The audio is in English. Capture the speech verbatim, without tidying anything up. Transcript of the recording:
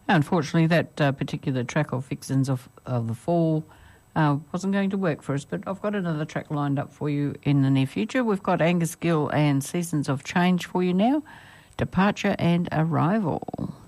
Unfortunately, that uh, particular track of Vixens of, of the Fall uh, wasn't going to work for us, but I've got another track lined up for you in the near future. We've got Angus Gill and Seasons of Change for you now, Departure and Arrival.